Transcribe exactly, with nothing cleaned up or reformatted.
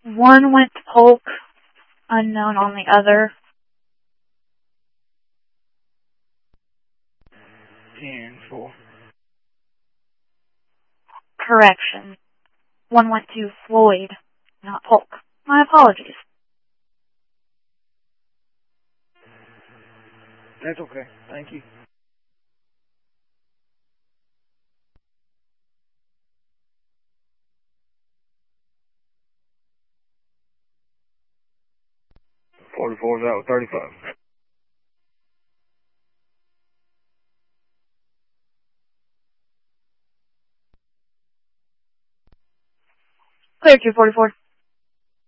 One went to Polk, unknown on the other. ten four. Correction. One went to Floyd, not Polk. My apologies. That's okay. Thank you. forty-four is out with thirty-five. Clear two forty-four.